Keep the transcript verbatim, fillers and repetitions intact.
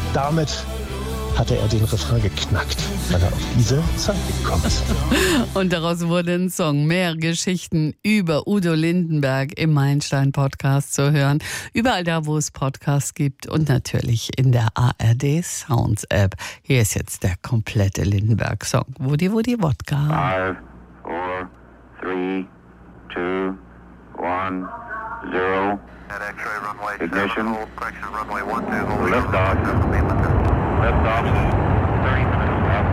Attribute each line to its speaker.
Speaker 1: damit hatte er den Refrain geknackt, weil er auf diese Zeit gekommen ist.
Speaker 2: Und daraus wurde ein Song. Mehr Geschichten über Udo Lindenberg im Meilenstein-Podcast zu hören. Überall da, wo es Podcasts gibt und natürlich in der A R D Sounds App. Hier ist jetzt der komplette Lindenberg-Song. Woody Woody Wodka.
Speaker 3: Five, four, three, two, one, zero. Ignition. Lift off. Lift off.